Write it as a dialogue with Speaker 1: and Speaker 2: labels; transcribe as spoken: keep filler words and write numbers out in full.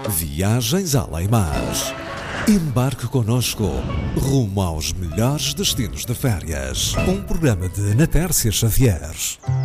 Speaker 1: Viagens além-mar. Embarque connosco rumo aos melhores destinos de férias. Um programa de Ana Tércia Xavier.